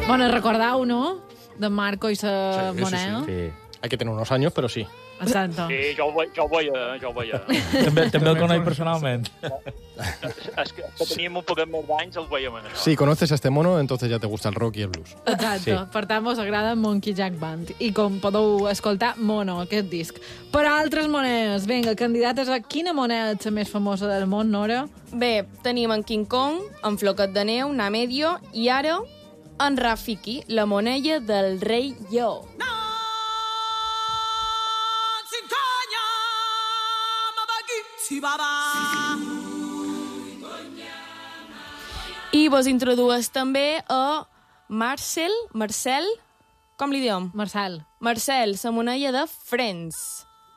Bueno, recordeu, no? De Marco i la moneda. Sí. Hay que tener unos años, pero sí. Exacto. Sí, jo ho veia. També el coneix personalment. És que teníem un poquet més d'anys, el veiem en això. Si conoces a este mono, entonces ya te gusta el rock y el blues. Exacte. Sí. Per tant, vos agrada Monkey Jack Band. I com podeu escoltar, Mono, aquest disc. Per altres monedes, vinga, candidates a quina moneda és la més famosa del món, Nora? Bé, tenim en King Kong, en Floquet de Neu, Namedio, i ara en Rafiki, la moneda del rei Lleó. I vos introdueix també a Marcel, com li diem? Marcel. Marcel, la moneda de Friends.